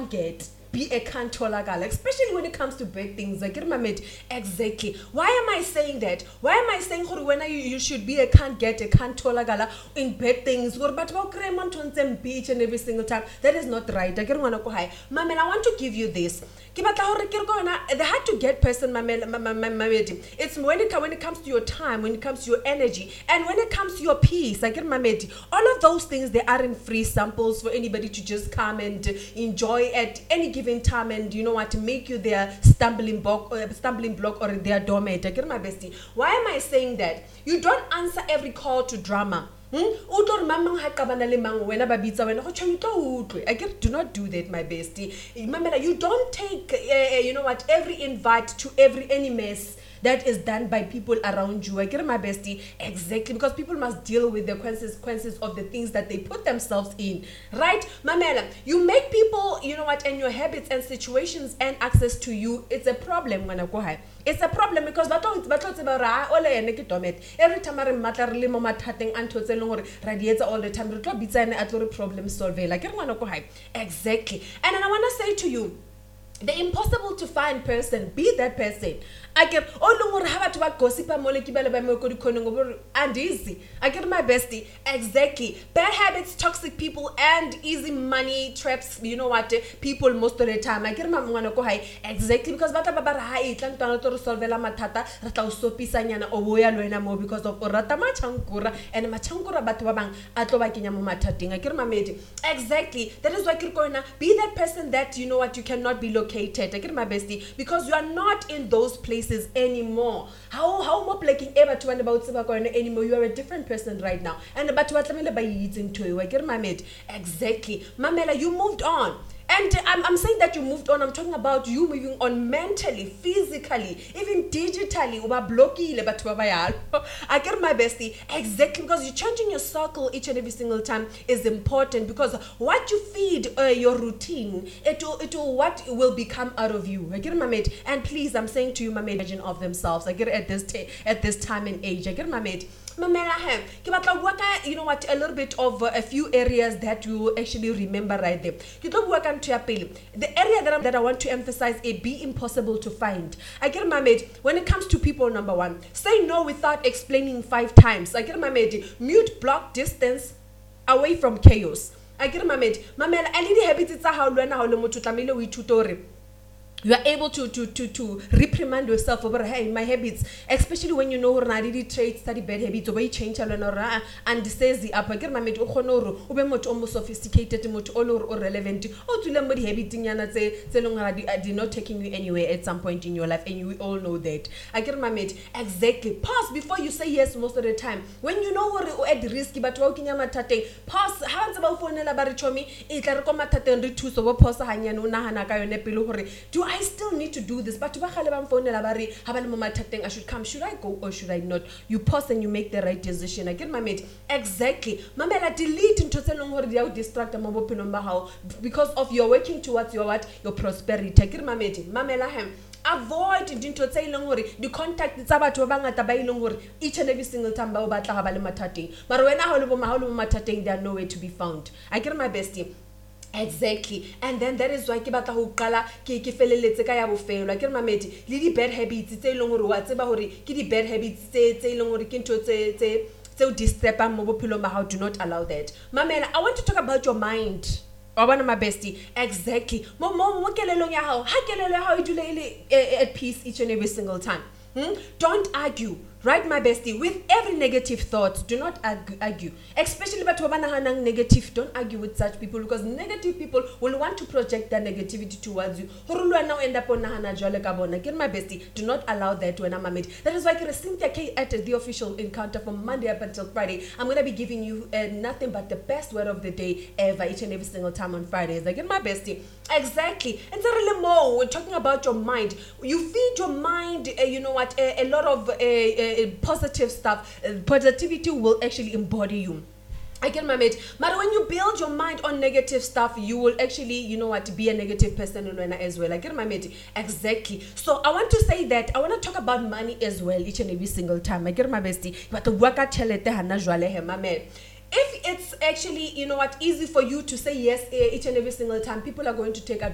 can't get. Be a kantolagala, especially when it comes to bad things. Like, exactly. Why am I saying that? Why am I saying when you should be a can't get a kantolagala in bad things? But each and every single time. That is not right. Mamela, I want to give you this. The hard to get person, it's when it comes to your time, when it comes to your energy, and when it comes to your peace. All of those things, they aren't free samples for anybody to just come and enjoy at any given time, and you know what, to make you their stumbling block or their doormat. My bestie, why am I saying that? You don't answer every call to drama. Do not do that, my bestie. You don't take every invite to any mess that is done by people around you. I get my bestie, exactly, because people must deal with the consequences of the things that they put themselves in, right? Mamela, you make people, and your habits and situations and access to you, it's a problem when I go high. It's a problem because every time I matter limo mathateng anto tselong radiator all the time, re problem solve. Like exactly. And then I want to say to you, the impossible to find person, be that person. I get gossip and easy. I get my bestie. Exactly. Bad habits, toxic people, and easy money traps, people most of the time. I get my high. Exactly, because because of Ratama and Machangura Batwabang Atobakinamatting. I get my mate. Exactly. That is why you're going to be that person that you cannot be located. I get my bestie, because you are not in those places anymore. How more plaking ever to one about anymore? You are a different person right now. And but what by into you. I get my mate. Exactly. Mamela, you moved on. And I'm saying that you moved on. I'm talking about you moving on mentally, physically, even digitally. I get my bestie. Exactly, because you're changing your circle each and every single time is important, because what you feed your routine, it will what will become out of you. I get my mate. And please, I'm saying to you, my mate, version of themselves. I get at this time and age. I get my mate. A little bit of a few areas that you will actually remember right there. The area that I want to emphasize is be impossible to find. I get my mate. When it comes to people, number one, say no without explaining 5 times. I get my mate. Mute, block, distance, away from chaos. I get my mate. Mamela, I need habits. It's how you are able to reprimand yourself over, hey, my habits, especially when you know I really traits study bad habits, or change and says the upper get my mate almost sophisticated, or relevant, or to learn habit I did not taking you anywhere at some point in your life, and we all know that. I get my mate. Exactly. Pause before you say yes most of the time. When you know we're at risk, but walking pause, hands about phone barichomi, do I still need to do this? But I should come. Should I go or should I not? You pause and you make the right decision. I get my mate. Exactly. Mamela, delete into distract because of your working towards your what? Your prosperity. I get my mate. Mamela hem. Avoid the contact each and every single time they are nowhere to be found. I get my bestie. Exactly. And then that is why ke batla ho qala ke feleletse ka ya bofelo. I get my mate. Le bad habits tse leng hore wa tseba hore ke di bad habits tse leng hore ke ntho tse disturb mo bophelo ba hao. Do not allow that. Mamela, I want to talk about your mind. I want my bestie. Exactly. Mo kelelong ya hao. Ha kelelo ya hao e dule at peace each and every single time. Don't argue. Right, my bestie, with every negative thought, do not argue. Especially about negative, don't argue with such people, because negative people will want to project their negativity towards you. Get my bestie, do not allow that when I'm a mate. That is why Cynthia K at the official encounter from Monday up until Friday. I'm going to be giving you nothing but the best word of the day ever, each and every single time on Fridays. Get my bestie. Exactly. And so really more, we're talking about your mind. You feed your mind, a lot of positive stuff. Positivity will actually embody you. I get my mate. But when you build your mind on negative stuff, you will actually, be a negative person as well. I get my mate. Exactly. So I want to say that I want to talk about money as well each and every single time. I get my bestie. But the work if it's actually, easy for you to say yes each and every single time, people are going to take